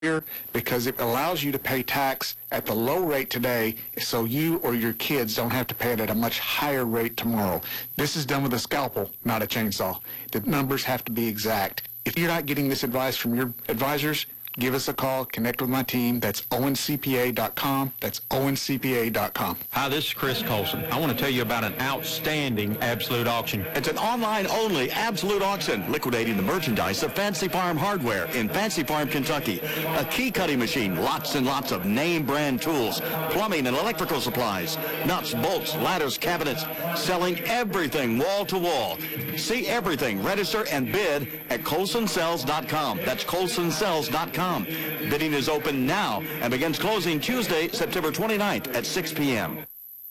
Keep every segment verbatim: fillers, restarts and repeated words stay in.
here because it allows you to pay tax at the low rate today so you or your kids don't have to pay it at a much higher rate tomorrow. This is done with a scalpel, not a chainsaw. The numbers have to be exact. If you're not getting this advice from your advisors, give us a call, connect with my team. That's owen c p a dot com. That's owen c p a dot com. Hi, this is Chris Colson. I want to tell you about an outstanding Absolute Auction. It's an online-only Absolute Auction, liquidating the merchandise of Fancy Farm Hardware in Fancy Farm, Kentucky. A key cutting machine, lots and lots of name-brand tools, plumbing and electrical supplies, nuts, bolts, ladders, cabinets, selling everything wall-to-wall. See everything, register, and bid at colson sells dot com. That's colson sells dot com. Bidding is open now and begins closing Tuesday, September twenty-ninth at six p m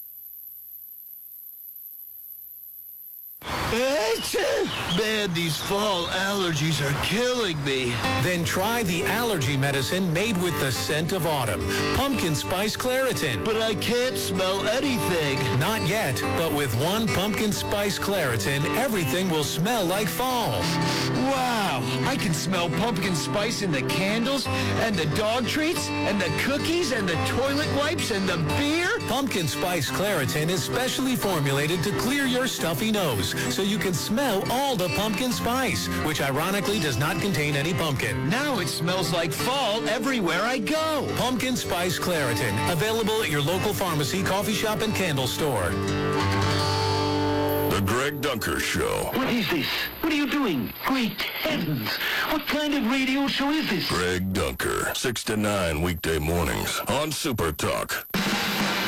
Man, these fall allergies are killing me. Then try the allergy medicine made with the scent of autumn. Pumpkin Spice Claritin. But I can't smell anything. Not yet, but with one Pumpkin Spice Claritin, everything will smell like fall. Wow, I can smell pumpkin spice in the candles, and the dog treats, and the cookies, and the toilet wipes, and the beer. Pumpkin Spice Claritin is specially formulated to clear your stuffy nose, so you can smell all the pumpkin spice, which ironically does not contain any pumpkin. Now it smells like fall everywhere I go. Pumpkin Spice Claritin, available at your local pharmacy, coffee shop, and candle store. The Greg Dunker Show. What is this? What are you doing? Great heavens! What kind of radio show is this? Greg Dunker, six to nine weekday mornings on Super Talk.